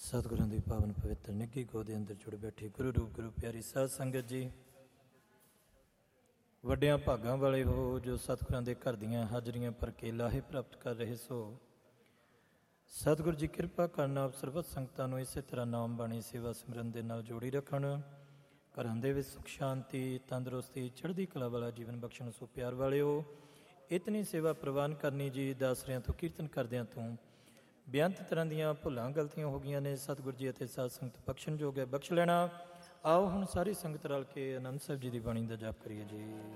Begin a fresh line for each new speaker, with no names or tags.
ਸਤਿਗੁਰਾਂ ਦੀ ਪਾਵਨ ਪਵਿੱਤਰ ਨਿੱਘੀ ਗੋਦ ਦੇ ਅੰਦਰ ਜੁੜ ਬੈਠੀ ਗੁਰੂ ਰੂਪ ਗੁਰੂ ਪਿਆਰੀ ਸਾਧ ਸੰਗਤ ਜੀ, ਵੱਡਿਆਂ ਭਾਗਾਂ ਵਾਲੇ ਹੋ ਜੋ ਸਤਿਗੁਰਾਂ ਦੇ ਘਰ ਦੀਆਂ ਹਾਜ਼ਰੀਆਂ ਭਰ ਕੇ ਲਾਹੇ ਪ੍ਰਾਪਤ ਕਰ ਰਹੇ ਸੋ। ਸਤਿਗੁਰੂ ਜੀ ਕਿਰਪਾ ਕਰਨ ਆਪ ਸਰਬੱਤ ਸੰਗਤਾਂ ਨੂੰ ਇਸੇ ਤਰ੍ਹਾਂ ਨਾਮ ਬਾਣੀ ਸੇਵਾ ਸਿਮਰਨ ਦੇ ਨਾਲ ਜੋੜੀ ਰੱਖਣ। ਘਰਾਂ ਦੇ ਵਿੱਚ ਸੁਖ ਸ਼ਾਂਤੀ, ਤੰਦਰੁਸਤੀ, ਚੜ੍ਹਦੀ ਕਲਾ ਵਾਲਾ ਜੀਵਨ ਬਖਸ਼ਣ। ਸੋ ਪਿਆਰ ਵਾਲਿਓ, ਇਤਨੀ ਸੇਵਾ ਪ੍ਰਵਾਨ ਕਰਨੀ ਜੀ। ਦਾਸਰਿਆਂ ਤੋਂ ਕੀਰਤਨ ਕਰਦਿਆਂ ਤੋਂ ਬੇਅੰਤ ਤਰ੍ਹਾਂ ਦੀਆਂ ਭੁੱਲਾਂ ਗਲਤੀਆਂ ਹੋ ਗਈਆਂ ਨੇ। ਸਤਿਗੁਰੂ ਜੀ ਅਤੇ ਸਾਧ ਸੰਗਤ ਬਖਸ਼ਣ ਯੋਗ ਹੈ, ਬਖਸ਼ ਲੈਣਾ। ਆਓ ਹੁਣ ਸਾਰੀ ਸੰਗਤ ਰਲ ਕੇ ਆਨੰਦ ਸਾਹਿਬ ਜੀ ਦੀ ਬਾਣੀ ਦਾ ਜਾਪ ਕਰੀਏ ਜੀ।